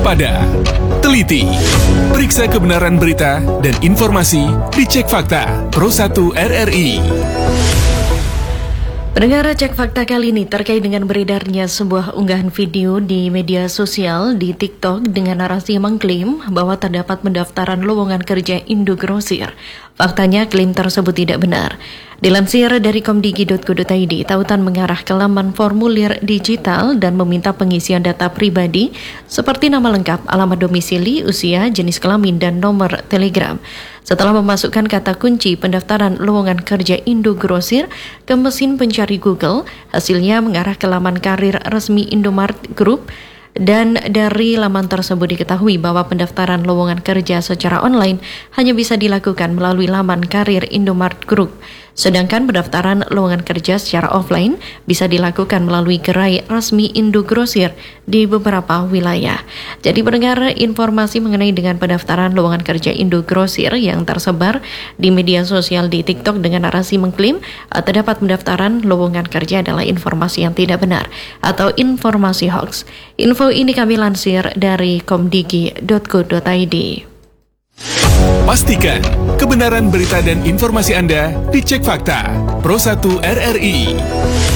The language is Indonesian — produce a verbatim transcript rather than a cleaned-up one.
waspada, teliti, periksa kebenaran berita dan informasi, dicek fakta Pro satu R R I. Pendengar Cek Fakta kali ini terkait dengan beredarnya sebuah unggahan video di media sosial di TikTok dengan narasi mengklaim bahwa terdapat pendaftaran lowongan kerja Indogrosir. Faktanya klaim tersebut tidak benar. Dilansir dari komdigi titik co titik id, tautan mengarah ke laman formulir digital dan meminta pengisian data pribadi seperti nama lengkap, alamat domisili, usia, jenis kelamin, dan nomor telegram. Setelah memasukkan kata kunci pendaftaran lowongan kerja Indogrosir ke mesin pencari Google, hasilnya mengarah ke laman karir resmi Indomart Group. Dan dari laman tersebut diketahui bahwa pendaftaran lowongan kerja secara online hanya bisa dilakukan melalui laman karir Indomart Group. Sedangkan pendaftaran lowongan kerja secara offline bisa dilakukan melalui gerai resmi Indogrosir di beberapa wilayah. Jadi pendengar, informasi mengenai dengan pendaftaran lowongan kerja Indogrosir yang tersebar di media sosial di TikTok dengan narasi mengklaim terdapat pendaftaran lowongan kerja adalah informasi yang tidak benar atau informasi hoax. Info ini kami lansir dari komdigi titik co titik id. Pastikan kebenaran berita dan informasi Anda dicek fakta Pro satu R R I.